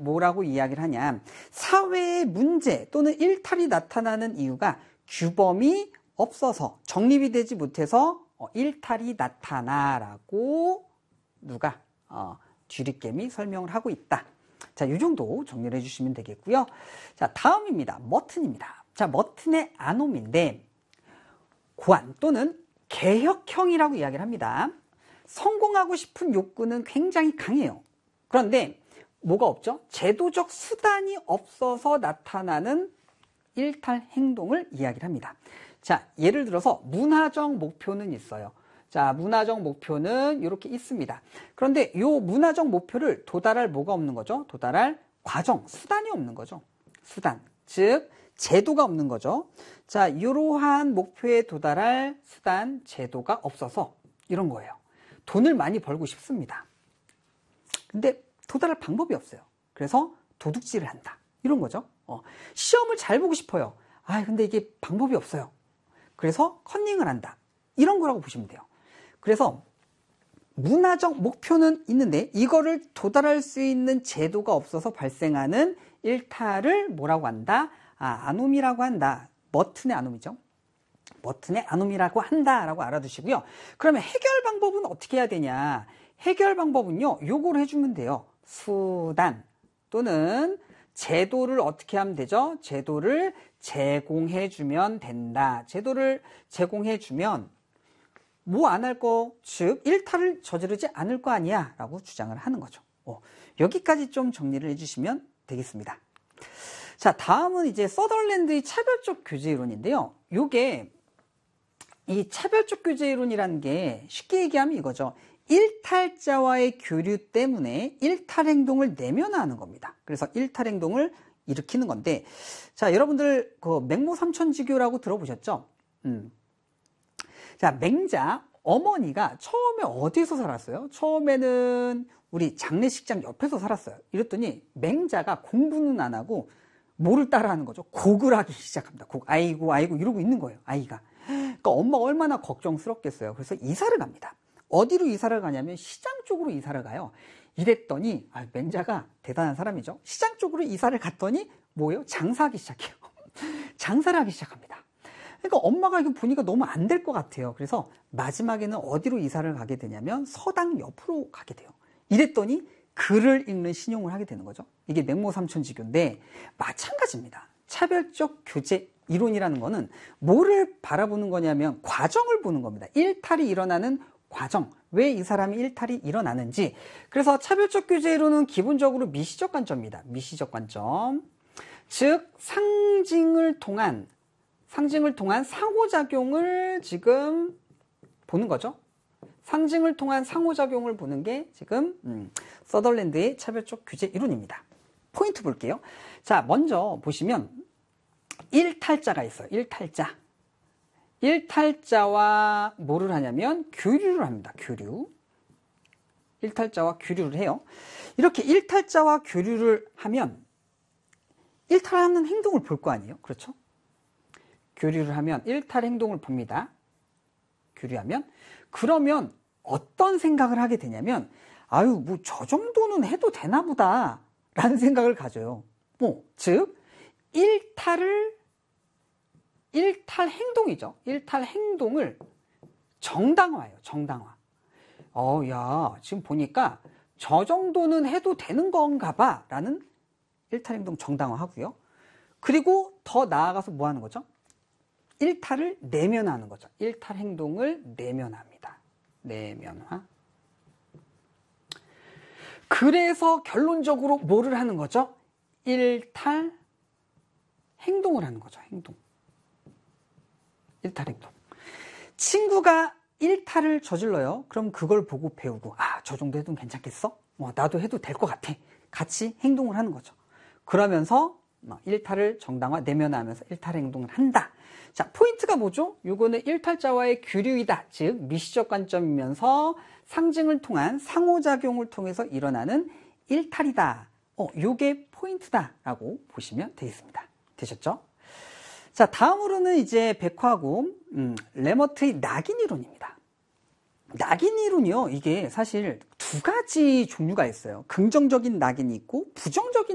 뭐라고 이야기를 하냐. 사회의 문제 또는 일탈이 나타나는 이유가 규범이 없어서 정립이 되지 못해서 일탈이 나타나라고 누가 듀리겜이 설명을 하고 있다. 자, 이 정도 정리를 해주시면 되겠고요. 자, 다음입니다. 머튼입니다. 자, 머튼의 아놈인데 고안 또는 개혁형이라고 이야기를 합니다. 성공하고 싶은 욕구는 굉장히 강해요. 그런데 뭐가 없죠? 제도적 수단이 없어서 나타나는 일탈 행동을 이야기를 합니다. 자, 예를 들어서 문화적 목표는 있어요. 자, 문화적 목표는 이렇게 있습니다. 그런데 이 문화적 목표를 도달할 뭐가 없는 거죠? 도달할 과정, 수단이 없는 거죠. 수단, 즉 제도가 없는 거죠. 자, 이러한 목표에 도달할 수단, 제도가 없어서 이런 거예요. 돈을 많이 벌고 싶습니다. 근데 도달할 방법이 없어요. 그래서 도둑질을 한다. 이런 거죠. 시험을 잘 보고 싶어요. 근데 이게 방법이 없어요. 그래서 컨닝을 한다. 이런 거라고 보시면 돼요. 그래서 문화적 목표는 있는데 이거를 도달할 수 있는 제도가 없어서 발생하는 일탈을 뭐라고 한다? 아놈이라고 한다. 머튼의 아놈이죠. 머튼의 아놈이라고 한다라고 알아두시고요. 그러면 해결 방법은 어떻게 해야 되냐? 해결 방법은요. 요걸 해주면 돼요. 수단 또는 제도를 어떻게 하면 되죠? 제도를 제공해주면 된다. 제도를 제공해주면 뭐 안 할 거, 즉 일탈을 저지르지 않을 거 아니야 라고 주장을 하는 거죠. 여기까지 좀 정리를 해주시면 되겠습니다. 자, 다음은 이제 서덜랜드의 차별적 규제 이론인데요. 요게 이 차별적 규제 이론이라는 게 쉽게 얘기하면 이거죠. 일탈자와의 교류 때문에 일탈 행동을 내면화하는 겁니다. 그래서 일탈 행동을 일으키는 건데, 자, 여러분들 그 맹모 삼천지교라고 들어보셨죠? 자, 맹자 어머니가 처음에 어디서 살았어요? 처음에는 우리 장례식장 옆에서 살았어요. 이랬더니 맹자가 공부는 안 하고 뭐를 따라하는 거죠? 곡을 하기 시작합니다. 곡, 아이고 아이고 이러고 있는 거예요, 아이가. 그러니까 엄마가 얼마나 걱정스럽겠어요. 그래서 이사를 갑니다. 어디로 이사를 가냐면 시장 쪽으로 이사를 가요. 이랬더니 맹자가 대단한 사람이죠. 시장 쪽으로 이사를 갔더니 뭐예요? 장사하기 시작해요. 장사를 하기 시작합니다. 그러니까 엄마가 이거 보니까 너무 안 될 것 같아요. 그래서 마지막에는 어디로 이사를 가게 되냐면 서당 옆으로 가게 돼요. 이랬더니 글을 읽는 신용을 하게 되는 거죠. 이게 맹모 삼천지교인데 마찬가지입니다. 차별적 교제 이론이라는 거는 뭐를 바라보는 거냐면 과정을 보는 겁니다. 일탈이 일어나는 과정, 왜 이 사람이 일탈이 일어나는지. 그래서 차별적 교제 이론은 기본적으로 미시적 관점입니다. 미시적 관점. 즉 상징을 통한 상호작용을 지금 보는 거죠. 상징을 통한 상호작용을 보는 게 지금 서덜랜드의 차별적 규제 이론입니다. 포인트 볼게요. 자, 먼저 보시면 일탈자가 있어요. 일탈자. 일탈자와 뭐를 하냐면 교류를 합니다. 교류. 일탈자와 교류를 해요. 이렇게 일탈자와 교류를 하면 일탈하는 행동을 볼 거 아니에요. 그렇죠? 교류를 하면 일탈 행동을 봅니다. 교류하면. 그러면 어떤 생각을 하게 되냐면 뭐 저 정도는 해도 되나 보다 라는 생각을 가져요. 즉 일탈 행동이죠. 일탈 행동을 정당화해요. 정당화. 야, 지금 보니까 저 정도는 해도 되는 건가 봐 라는 일탈 행동 정당화하고요. 그리고 더 나아가서 뭐 하는 거죠? 일탈을 내면화하는 거죠. 일탈 행동을 내면화합니다. 내면화. 그래서 결론적으로 뭐를 하는 거죠? 일탈 행동을 하는 거죠. 행동. 일탈 행동. 친구가 일탈을 저질러요. 그럼 그걸 보고 배우고 저 정도 해도 괜찮겠어? 나도 해도 될 것 같아. 같이 행동을 하는 거죠. 그러면서 일탈을 정당화, 내면화하면서 일탈 행동을 한다. 자, 포인트가 뭐죠? 요거는 일탈자와의 교류이다. 즉 미시적 관점이면서 상징을 통한 상호작용을 통해서 일어나는 일탈이다. 요게 포인트다라고 보시면 되겠습니다. 되셨죠? 자, 다음으로는 이제 백화고 레머트의 낙인 이론입니다. 낙인 이론이요. 이게 사실 두 가지 종류가 있어요. 긍정적인 낙인이 있고 부정적인